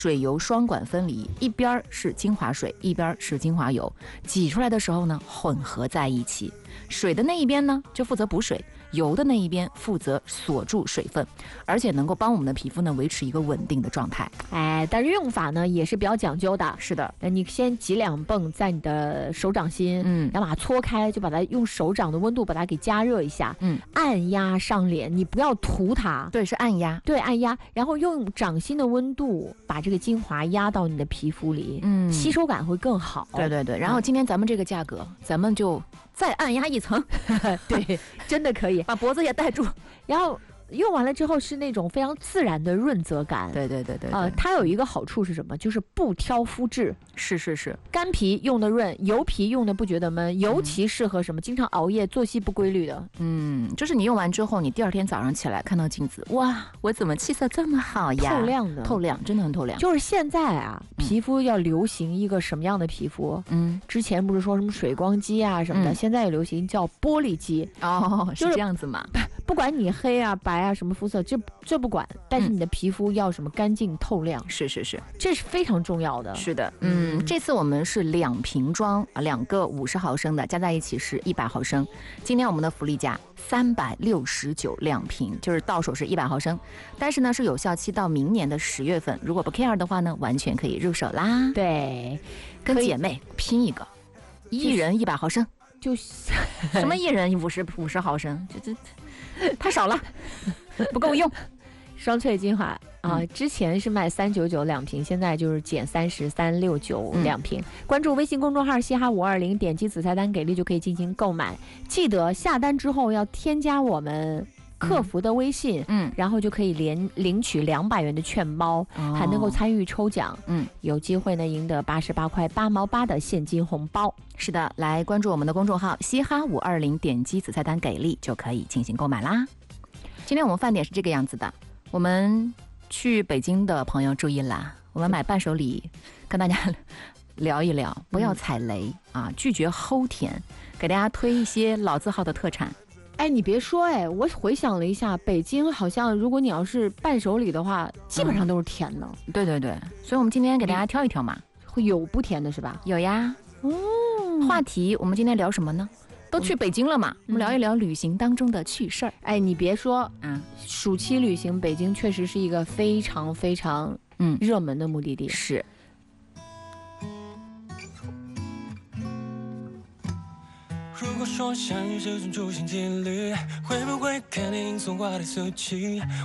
水油双管分离，一边是精华水，一边是精华油，挤出来的时候呢，混合在一起。水的那一边呢，就负责补水，油的那一边负责锁住水分，而且能够帮我们的皮肤呢维持一个稳定的状态。 但是用法呢也是比较讲究的。 是的， 你先挤2泵在你的手掌心，然后把它搓开，就把它用手掌的温度把它给加热一下，按压上脸，你不要涂它。 对，是按压， 对，按压，然后用掌心的温度把这个精华压到你的皮肤里，吸收感会更好。 对对对，然后今天咱们这个价格，咱们就再按压一层， 对，真的可以把脖子也带住， 然后用完了之后是那种非常自然的润泽感。 对对对对， 它有一个好处是什么？就是不挑肤质。 是， 干皮用的润，油皮用的不觉得闷，尤其适合什么经常熬夜、作息不规律的。 就是你用完之后，你第二天早上起来看到镜子，哇，我怎么气色这么好呀？ 透亮的， 透亮，真的很透亮。 就是现在啊，皮肤要流行一个什么样的皮肤？之前不是说什么水光肌啊什么的，现在流行叫玻璃肌。 哦，是这样子吗？ 不管你黑啊白啊什么肤色，这不管，但是你的皮肤要什么干净透亮。 是， 这是非常重要的。 是的，这次我们是2瓶装，2个50毫升的，加在一起是100毫升。今天我们的福利价369，2瓶，就是到手是100毫升，但是呢是有效期到明年的10月份。如果不 care 的话呢，完全可以入手啦。 对， 跟姐妹拼一个，一人100毫升， 就是什么一人50毫升，这太少了，不够用。 双萃精华之前是卖399，2瓶，现在就是减30，369，2瓶。关注微信公众号嘻哈520，点击紫菜单给力就可以进行购买。记得下单之后要添加我们客服的微信，然后就可以领取200元的券包，还能够参与抽奖，有机会呢赢得88块8毛8的现金红包。 是的，来关注我们的公众号嘻哈520，点击紫菜单给力就可以进行购买啦。今天我们饭点是这个样子的，我们去北京的朋友注意啦，我们买伴手礼跟大家聊一聊，不要踩雷拒绝齁甜，给大家推一些老字号的特产。 你别说，我回想了一下，北京好像如果你要是伴手礼的话，基本上都是甜的。 对，所以我们今天给大家挑一挑嘛。 会有不甜的是吧？ 有呀。话题我们今天聊什么呢？都去北京了嘛，我们聊一聊旅行当中的趣事儿。 你别说，暑期旅行北京确实是一个非常非常热门的目的地。 是。 如果说相遇这种出行几率，会不会肯定送花的俗气？